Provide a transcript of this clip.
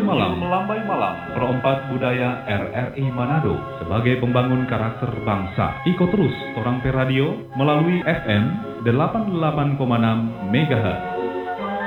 malam, perempat budaya RRI Manado sebagai pembangun karakter bangsa. Ikut terus Torang Pe Radio melalui FM 88,6 MHz.